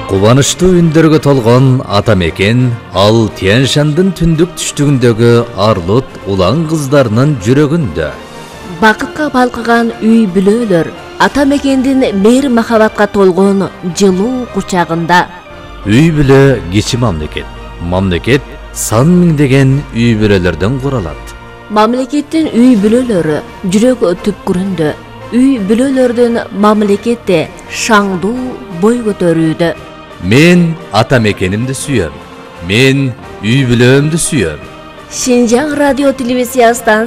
Кубаныштуу үндөргө толгон ата мекен ал Тянь-Шандын түндүк түштүгүндөгү Арлут улан кыздарынын жүрөгүндө. Бакытка балкыган үй бүлөлөр ата мекендин мейир махабатка толгон жылуу кучагында. Үй бүлө кичи мамлекет. Мамлекет сан миңдеген үй бүлөлөрдөн куралат. Мамлекеттин үй бүлөлөрү жүрөк түпкүрүндө. Үй бүлөлөрдүн мамлекетте шаңдуу бой көтөрүүдө. Мен ата мекенимди сүйөм. Мен үй бүлөмдү сүйөм. Шинжаң радио телевизия